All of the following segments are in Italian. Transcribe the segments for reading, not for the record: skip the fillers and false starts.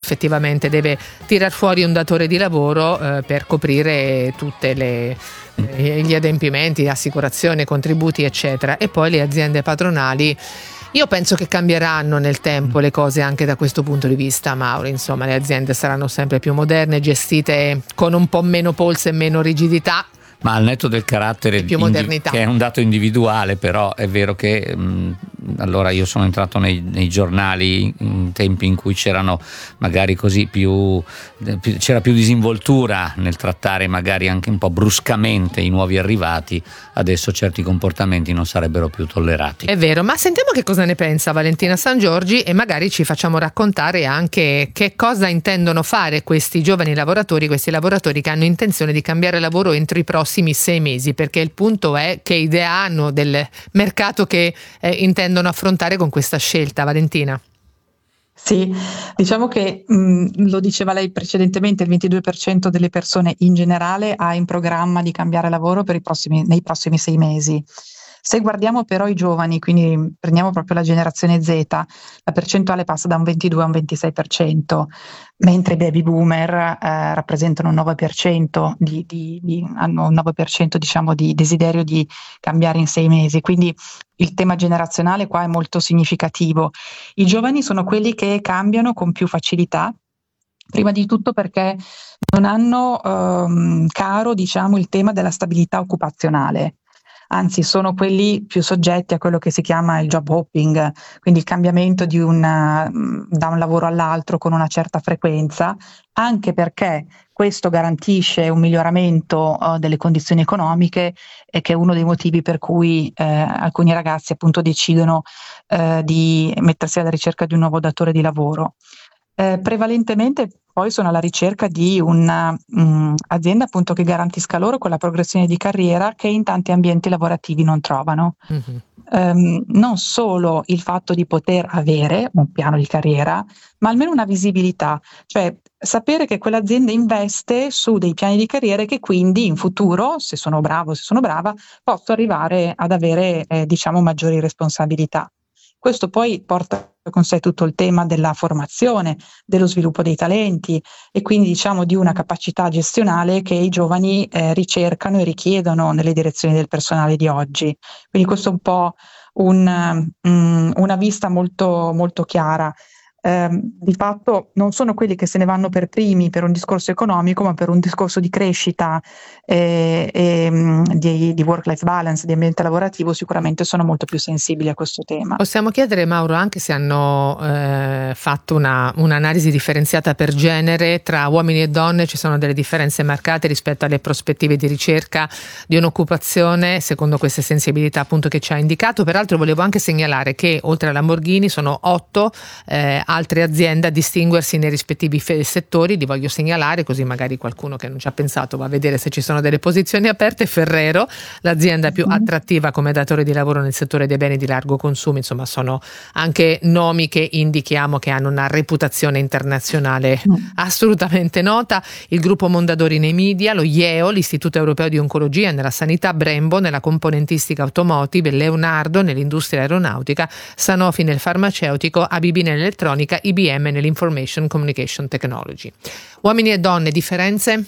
effettivamente deve tirar fuori un datore di lavoro per coprire tutte gli adempimenti, assicurazione, contributi eccetera, e poi le aziende padronali. Io penso che cambieranno nel tempo le cose anche da questo punto di vista, Mauro. Insomma, le aziende saranno sempre più moderne, gestite con un po' meno polso e meno rigidità. Ma al netto del carattere più modernità, che è un dato individuale, però è vero che allora io sono entrato nei giornali in tempi in cui c'erano magari così c'era più disinvoltura nel trattare magari anche un po' bruscamente i nuovi arrivati. Adesso certi comportamenti non sarebbero più tollerati. È vero, ma sentiamo che cosa ne pensa Valentina Sangiorgi e magari ci facciamo raccontare anche che cosa intendono fare questi giovani lavoratori, questi lavoratori che hanno intenzione di cambiare lavoro entro i prossimi 6 mesi, perché il punto è che idea hanno del mercato che intendono affrontare con questa scelta, Valentina. Sì, diciamo che lo diceva lei precedentemente, il 22% delle persone in generale ha in programma di cambiare lavoro nei prossimi 6 mesi. Se guardiamo però i giovani, quindi prendiamo proprio la generazione Z, la percentuale passa da un 22 a un 26%, mentre i baby boomer rappresentano un 9%, hanno un 9% diciamo di desiderio di cambiare in 6 mesi, quindi il tema generazionale qua è molto significativo. I giovani sono quelli che cambiano con più facilità, prima di tutto perché non hanno caro diciamo il tema della stabilità occupazionale. Anzi, sono quelli più soggetti a quello che si chiama il job hopping, quindi il cambiamento da un lavoro all'altro con una certa frequenza, anche perché questo garantisce un miglioramento delle condizioni economiche, e che è uno dei motivi per cui alcuni ragazzi appunto decidono di mettersi alla ricerca di un nuovo datore di lavoro. Prevalentemente poi sono alla ricerca di un'azienda appunto che garantisca loro quella progressione di carriera che in tanti ambienti lavorativi non trovano. Non solo il fatto di poter avere un piano di carriera, ma almeno una visibilità, cioè sapere che quell'azienda investe su dei piani di carriera e che quindi in futuro, se sono bravo, se sono brava, posso arrivare ad avere diciamo maggiori responsabilità. Questo poi porta con sé tutto il tema della formazione, dello sviluppo dei talenti e quindi diciamo di una capacità gestionale che i giovani ricercano e richiedono nelle direzioni del personale di oggi. Quindi questo è un po' una vista molto, molto chiara. Di fatto non sono quelli che se ne vanno per primi per un discorso economico, ma per un discorso di crescita di work-life balance, di ambiente lavorativo, sicuramente sono molto più sensibili a questo tema. Possiamo chiedere, Mauro, anche se hanno fatto un'analisi differenziata per genere tra uomini e donne, ci sono delle differenze marcate rispetto alle prospettive di ricerca di un'occupazione secondo queste sensibilità appunto che ci ha indicato. Peraltro volevo anche segnalare che oltre a Lamborghini sono 8 altre aziende a distinguersi nei rispettivi settori, li voglio segnalare così magari qualcuno che non ci ha pensato va a vedere se ci sono delle posizioni aperte. Ferrero, l'azienda più attrattiva come datore di lavoro nel settore dei beni di largo consumo, insomma sono anche nomi che indichiamo che hanno una reputazione internazionale assolutamente nota. Il gruppo Mondadori nei media, lo IEO, l'Istituto Europeo di Oncologia nella sanità, Brembo nella componentistica automotive, Leonardo nell'industria aeronautica, Sanofi nel farmaceutico, ABB nell'elettronica, IBM nell'Information Communication Technology. Uomini e donne, differenze?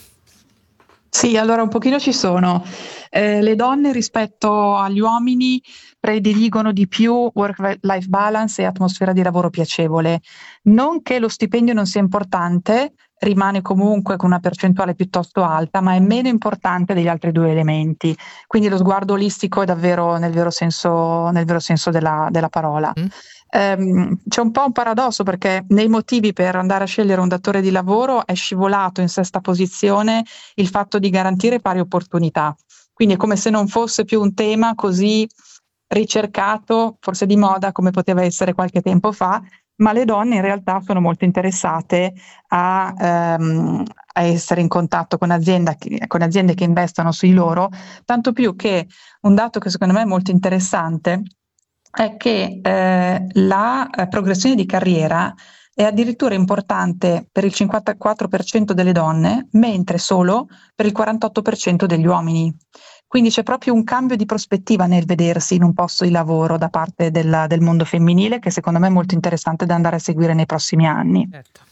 Sì, allora un pochino ci sono. Le donne rispetto agli uomini prediligono di più work-life balance e atmosfera di lavoro piacevole. Non che lo stipendio non sia importante, rimane comunque con una percentuale piuttosto alta, ma è meno importante degli altri due elementi. Quindi lo sguardo olistico è davvero nel vero senso della parola. C'è un po' un paradosso perché nei motivi per andare a scegliere un datore di lavoro è scivolato in sesta posizione il fatto di garantire pari opportunità. Quindi è come se non fosse più un tema così ricercato, forse di moda come poteva essere qualche tempo fa, ma le donne in realtà sono molto interessate a essere in contatto con aziende che investano su di loro, tanto più che un dato che secondo me è molto interessante è che la progressione di carriera è addirittura importante per il 54% delle donne, mentre solo per il 48% degli uomini. Quindi c'è proprio un cambio di prospettiva nel vedersi in un posto di lavoro da parte del mondo femminile che secondo me è molto interessante da andare a seguire nei prossimi anni. Certo.